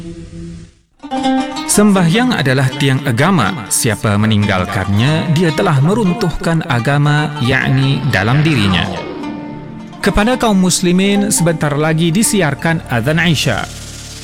Sembahyang adalah tiang agama. Siapa meninggalkannya, dia telah meruntuhkan agama, yakni dalam dirinya. Kepada kaum muslimin, sebentar lagi disiarkan azan Isya.